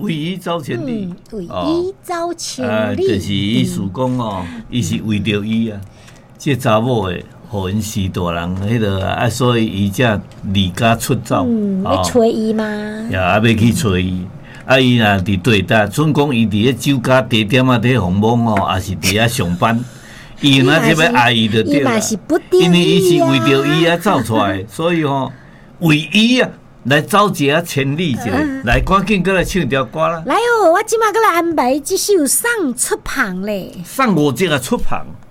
为伊走千里， 为伊走千里， 就是意思讲哦，伊是为着伊啊，这查某诶，互因是大人迄个啊，所以伊才离家出走， 要找伊吗？ 要去找伊。啊，伊若伫对搭，准讲伊伫咧酒家地点啊，伫红蒙哦，也是伫遐上班。伊若即要爱伊就对啦，因为伊是为着伊啊走出来，所以吼为伊啊来走一下千里者，来赶紧过来唱条歌啦。 来哦，我即马过来安排这首送出旁咧， 送5集啊出旁。